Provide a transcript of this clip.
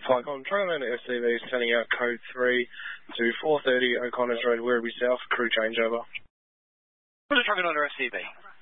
Flycom, Trackerlander SCV sending out code 3 to 430 O'Connors Road, Werribee South, crew changeover. For the Trackerlander SCV.